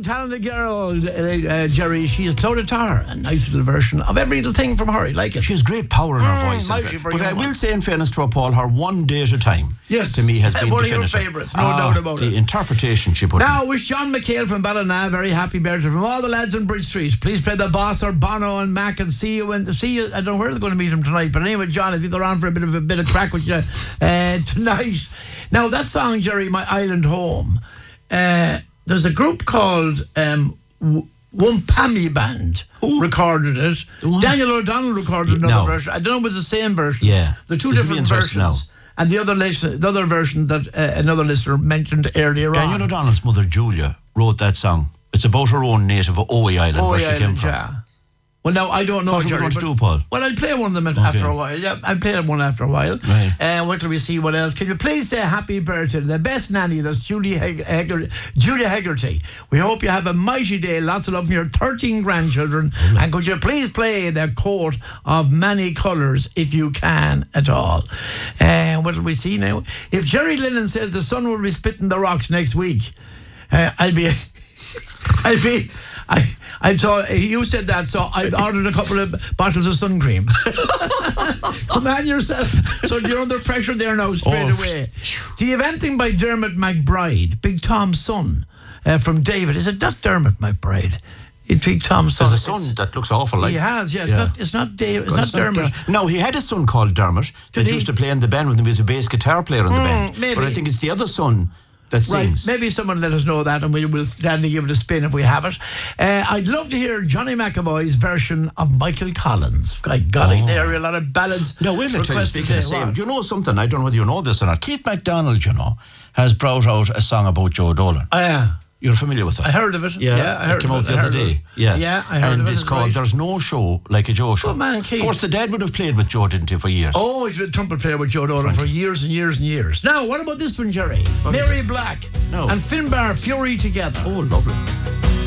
talented girl, Jerry. She is Clodagh Tarr, a nice little version of every little thing from her. I like it. She has great power in her voice. But I will say, in fairness to her, Paul, her One Day at a Time, to me, has been one definitive. of your favourites, no doubt about it. The interpretation she put Now, in. wish John McHale from Ballina very happy birthday from all the lads in Bridge Street. Please play the Boss or Bono and Mac and see you. I don't know where they're going to meet him tonight, but anyway, John, if you go around for a bit of crack with you tonight. Now, that song, Jerry, My Island Home. There's a group called Wumpami Band recorded it. Daniel O'Donnell recorded another version. I don't know if it's the same version. Yeah. The two different versions. And the other version that another listener mentioned earlier Daniel O'Donnell's mother, Julia, wrote that song. It's about her own native Owie Island, where she came from. Yeah. Well, now, I don't know, What Jerry. What do, Paul? Well, I'll play one of them after a while. Yeah, I'll play one after a while. Right. Wait till we see what else. Can you please say happy birthday to the best nanny, that's Julia Hegarty. We hope you have a mighty day. Lots of love from your 13 grandchildren. Lovely. And could you please play the Coat of Many Colours if you can at all. What do we see now? If Jerry Lennon says the sun will be spitting the rocks next week, I saw you said that, so I ordered a couple of bottles of sun cream. Command yourself. So you're under pressure there now straight away. Do you have anything by Dermot McBride, Big Tom's son, from David? Is it not Dermot McBride? It's Big Tom's son. There's a son that looks awful like. He has, yes. Yeah. It's not David. It's not Dermot. No, he had a son called Dermot that used to play in the band with him. He was a bass guitar player in the band. Maybe. But I think it's the other son that sings. Right. Maybe someone let us know that, and we'll gladly give it a spin if we have it. I'd love to hear Johnny McAvoy's version of Michael Collins. I got it there. A lot of ballads. No, wait till you speak of the same. Do you know something? I don't know whether you know this or not. Keith MacDonald, has brought out a song about Joe Dolan. Oh, yeah. You're familiar with it? I heard of it. Yeah, I heard it came out the other day. Yeah, I heard of it. And it's called There's No Show Like a Joe Show. Oh, man, Keith. Of course, the dad would have played with Joe, didn't he, for years? Oh, he's been a trumpet player with Joe Dolan for years and years and years. Now, what about this one, Jerry? Mary Black and Finbar Fury together. Oh, lovely.